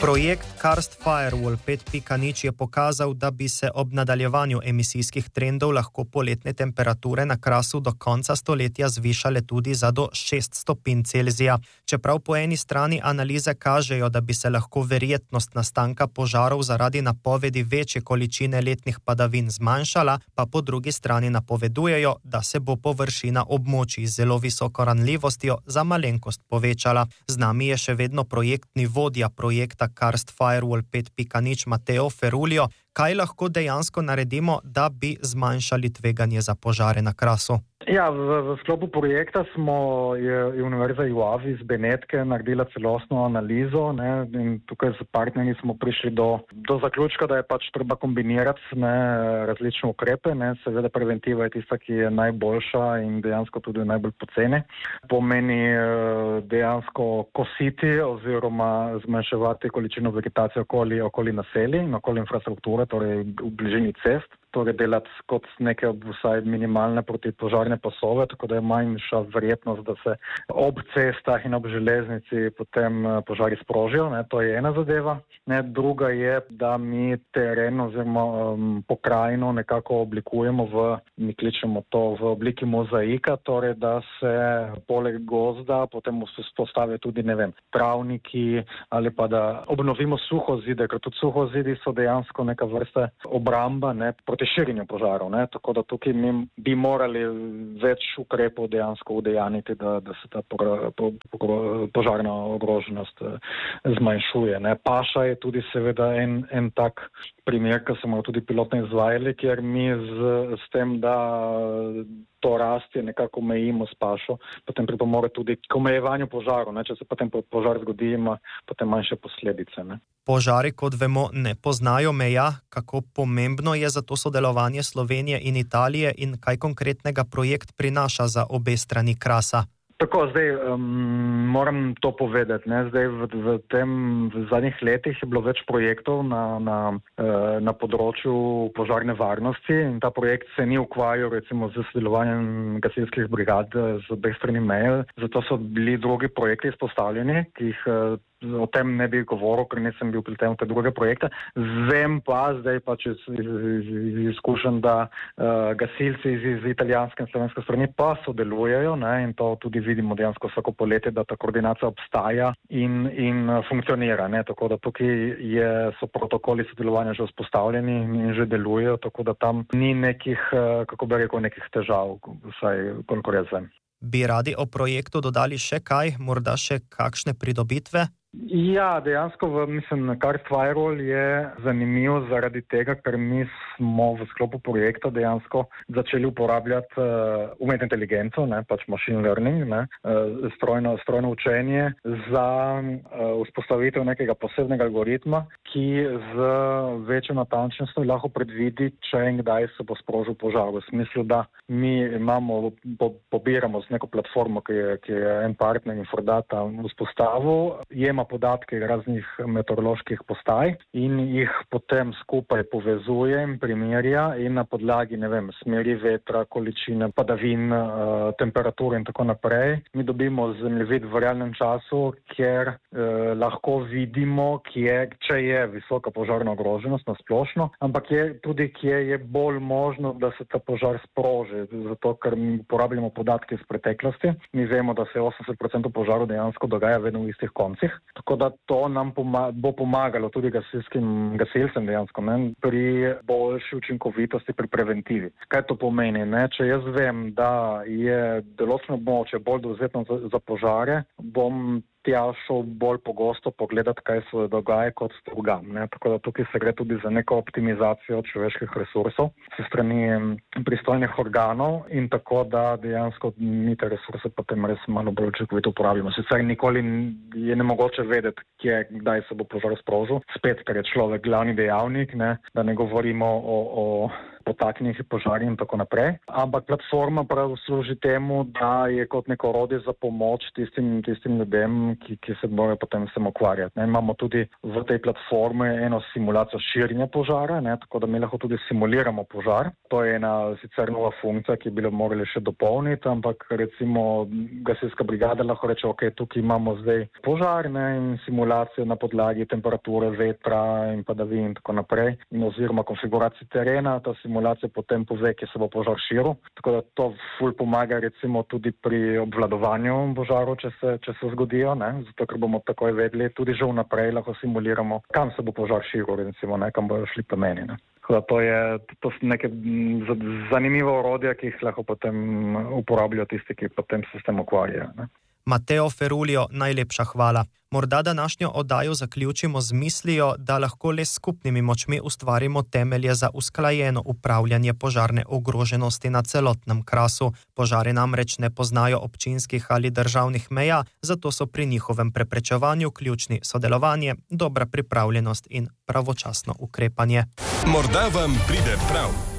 Projekt Karst Firewall 5.0 je pokazal, da bi se ob nadaljevanju emisijskih trendov lahko poletne temperature na Krasu do konca stoletja zvišale tudi za do 6 stopinj Celzija. Čeprav po eni strani analize kažejo, da bi se lahko verjetnost nastanka požarov zaradi napovedi večje količine letnih padavin zmanjšala, pa po drugi strani napovedujejo, da se bo površina območij z zelo visoko ranljivostjo za malenkost povečala. Z nami je še vedno projektni vodja projekta Karst Firewall 5.0 Mateo Ferulio. Kaj lahko dejansko naredimo, da bi zmanjšali tveganje za požare na Krasu? Ja, v sklopu projekta je Univerza UAV iz Benetke naredila celostno analizo, ne, in tukaj z partnerji smo prišli do zaključka, da je pač treba kombinirati različne ukrepe. Ne. Seveda preventiva je tista, ki je najboljša in dejansko tudi najbolj poceni. Pomeni dejansko kositi oziroma zmanjševati količino vegetacije okoli naselij in okoli infrastrukture, torej v bližini cest. Torej delati kot neke vsaj minimalne protipožarne pasove, tako da je manjša verjetnost, da se ob cestah in ob železnici potem požari sprožijo. Ne, to je ena zadeva. Ne, druga je, da mi teren oziroma pokrajino nekako oblikujemo mi kličemo to v obliki mozaika, torej da se poleg gozda potem postavijo tudi, travniki ali pa da obnovimo suhozide, ker tudi suhozidi so dejansko neka vrsta obramba, ne, širjenju požarov, ne? Tako da tukaj bi morali več ukrepov dejansko udejaniti, da se ta požarna ogroženost zmanjšuje. Ne? Paša je tudi seveda en tak primer, ki smo jo tudi pilotno izvajali, kjer mi s tem, da to rastje nekako omejimo s pašo, potem pripomore tudi k omejevanju požarov. Če se potem požar zgodi, ima potem manjše posledice. Ne? Požari, kot vemo, ne poznajo meja. Kako pomembno je za to sodelovanje Slovenije in Italije in kaj konkretnega projekt prinaša za obe strani Krasa? Tako, zdaj moram to povedati. Ne? Zdaj v zadnjih letih je bilo več projektov na področju požarne varnosti in ta projekt se ni ukvarjal recimo z sodelovanjem gasilskih brigad z obeh strani meje. Zato so bili drugi projekti izpostavljeni, ki jih o tem ne bi govoril, ker nisem bil pleten v te druge projekte. Vem pa zdaj pač iz izkušenj, da gasilci iz italijanske in slovenske strani pa sodelujejo, ne, in to tudi vidimo dejansko vsako poletje, da ta koordinacija obstaja in funkcionira. Ne, tako da tukaj so protokoli sodelovanja že vzpostavljeni in že delujejo, tako da tam ni nekih težav, vsaj kolikor jaz vem. Bi radi o projektu dodali še kaj, morda še kakšne pridobitve? Ja, dejansko Karst Firewall je zanimiv zaradi tega, ker mi smo v sklopu projekta dejansko začeli uporabljati umetno inteligenco, ne, pač machine learning, ne, strojno učenje za vzpostavitev nekega posebnega algoritma, ki z večjo natančnostjo lahko predvidi, če in kdaj se bo sprožil požar. V smislu, da mi pobiramo z neko platformo, ki je en partner Infordata vzpostavil, podatke raznih meteoroloških postaj in jih potem skupaj povezuje in primerja in na podlagi, smeri vetra, količine padavin, temperature in tako naprej. Mi dobimo zemljevid v realnem času, kjer lahko vidimo, če je visoka požarna ogroženost na splošno, ampak je tudi, kje je bolj možno, da se ta požar sproži, zato ker mi uporabljamo podatke iz preteklosti. Mi vemo, da se 80% požarov dejansko dogaja vedno v istih koncih. Tako da to nam bo pomagalo tudi gasilcem dejansko, ne, pri boljši učinkovitosti pri preventivi. Kaj to pomeni? Ne? Če jaz vem, da je določeno območje bolj dovzetno za požare, bom tja šel bolj pogosto pogledati, kaj se dogaja kot drugam. Tako da tukaj se gre tudi za neko optimizacijo človeških resursov se strani pristojnih organov in tako, da dejansko mi te resurse potem res malo bolj učinkovito uporabimo. Sicer nikoli je nemogoče vedeti, kdaj se bo požar sprožil. Spet, ker je človek glavni dejavnik, ne? Da ne govorimo o potaknjenih požarih in tako naprej. Ampak platforma prav služi temu, da je kot neko orodje za pomoč tistim ljudem, ki se morajo potem s tem ukvarjati. Imamo tudi v tej platformi eno simulacijo širjenja požara, tako da mi lahko tudi simuliramo požar. To je ena sicer nova funkcija, ki bi jo morali še dopolniti, ampak recimo gasilska brigada lahko reče, ok, tukaj imamo zdaj požar in simulacijo na podlagi temperature, vetra in padavin in tako naprej, oziroma konfiguracije terena. Ta simulacija potem pove, kje se bo požar širil. Tako da to ful pomaga recimo tudi pri obvladovanju požarov, če se zgodijo, zato ker bomo takoj vedeli, tudi že vnaprej lahko simuliramo, kam se bo požar širil, recimo, kam bojo šli plameni. To so neke zanimive orodja, ki jih lahko potem uporabljajo tisti, ki potem se s tem ukvarjajo. Mateo Ferulio, najlepša hvala. Morda današnjo oddajo zaključimo z mislijo, da lahko le s skupnimi močmi ustvarimo temelje za usklajeno upravljanje požarne ogroženosti na celotnem Krasu. Požari namreč ne poznajo občinskih ali državnih meja, zato so pri njihovem preprečevanju ključni sodelovanje, dobra pripravljenost in pravočasno ukrepanje. Morda vam pride prav.